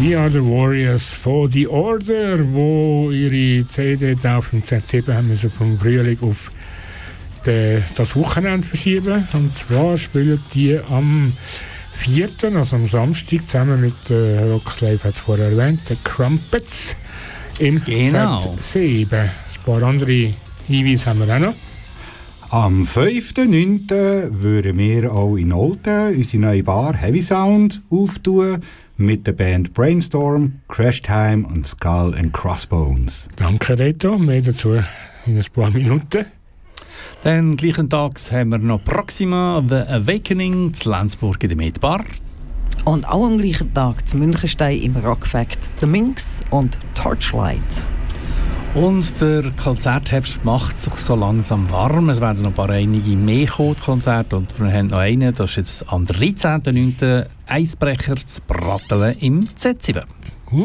We Are The Warriors von The Order, wo ihre CD auf dem Z7 haben müssen vom Frühling auf das Wochenende verschieben. Und zwar spielen die am 4., also am Samstag, zusammen mit Rock Live, hat es vorher erwähnt, den Crumpets im Z7. Ein paar andere Hinweise haben wir auch noch. Am 5.9. würden wir auch in Olten unsere neue Bar Heavy Sound auftun mit der Band Brainstorm, Crashtime und Skull and Crossbones. Danke, Reto. Mehr dazu in ein paar Minuten. Dann gleichen Tags haben wir noch Proxima, The Awakening zu Lenzburg in der Medbar. Und auch am gleichen Tag zu Münchenstein im Rockfact The Minx und Torchlight. Und der Konzertherbst macht sich so langsam warm. Es werden noch einige mehr Konzerte und wir haben noch einen, das ist jetzt am 13.9. Eisbrecher zu Bratteln im Z7. Gut.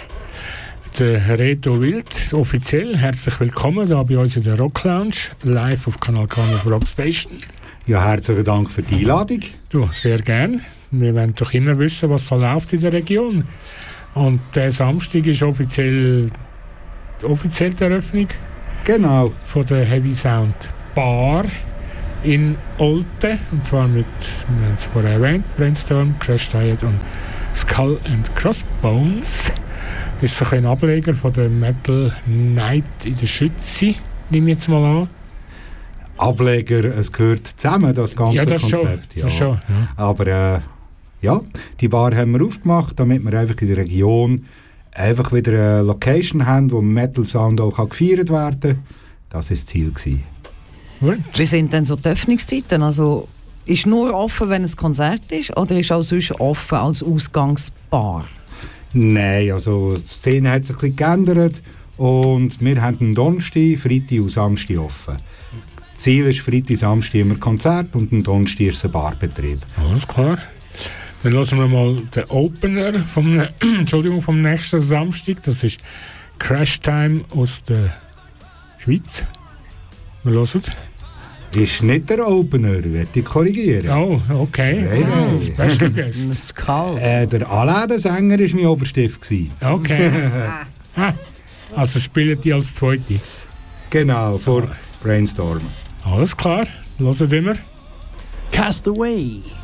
Der Reto Wild, offiziell herzlich willkommen hier bei uns in der Rock Lounge, live auf Kanal K auf Rockstation. Ja, herzlichen Dank für die Einladung. Du, sehr gern. Wir wollen doch immer wissen, was so läuft in der Region. Und der Samstag ist offiziell die Eröffnung. Genau. Von der Heavy Sound Bar in Olten. Und zwar mit, wir haben es vorher erwähnt, Brainstorm, Crashtime und Skull and Crossbones. Das ist so ein Ableger von der Metal Night in der Schütze, nehme ich jetzt mal an. Ableger, es gehört zusammen, das ganze das Konzept. Schon, das schon. Ja. Aber ja, die Bar haben wir aufgemacht, damit wir einfach in der Region einfach wieder eine Location haben, wo Metal Sound auch gefeiert werden kann. Das war das Ziel. Wie sind denn so die Öffnungszeiten? Also, ist nur offen, wenn es ein Konzert ist, oder ist auch sonst offen als Ausgangsbar? Nein, also die Szene hat sich ein bisschen geändert und wir haben am Donnerstag, Freitag und Samstag offen. Ziel ist Freitag, Samstag immer Konzert und am Donnerstag ist ein Barbetrieb. Alles klar. Dann hören wir mal den Opener vom nächsten Samstag. Das ist Crashtime aus der Schweiz. Wir hören. Ist nicht der Opener, werde ich korrigieren. Oh, okay. Nein. Special Guest. Skull. Der Alain-Sänger war mein Oberstift. Okay. Also spielen die als Zweite? Genau, vor Brainstorm. Alles klar. Hören wir. Cast Away.